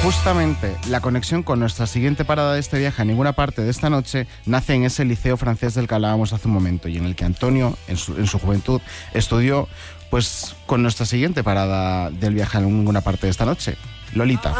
Justamente la conexión con nuestra siguiente parada de este viaje a ninguna parte de esta noche nace en ese liceo francés del que hablábamos hace un momento y en el que Antonio, en su juventud, estudió, pues con nuestra siguiente parada del viaje a ninguna parte de esta noche, Lolita.